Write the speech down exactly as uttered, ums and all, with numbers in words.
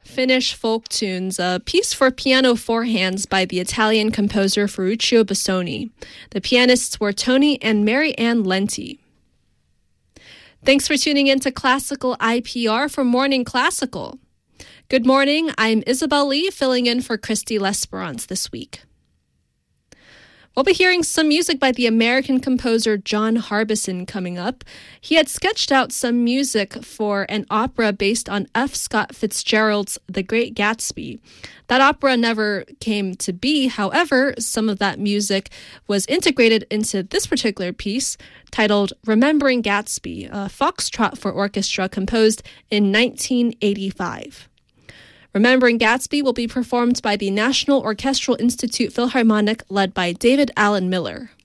Finnish folk tunes, a piece for piano four hands by the Italian composer Ferruccio Busoni. The pianists were Tony and Mary Ann Lenti. Thanks for tuning in to Classical I P R for Morning Classical. Good morning, I'm Isabel Lee, filling in for Christy L'Esperance this week. We'll be hearing some music by the American composer John Harbison coming up. He had sketched out some music for an opera based on F. Scott Fitzgerald's The Great Gatsby. That opera never came to be. However, some of that music was integrated into this particular piece titled Remembering Gatsby, a foxtrot for orchestra composed in nineteen eighty-five. Remembering Gatsby will be performed by the National Orchestral Institute Philharmonic led by David Allen Miller.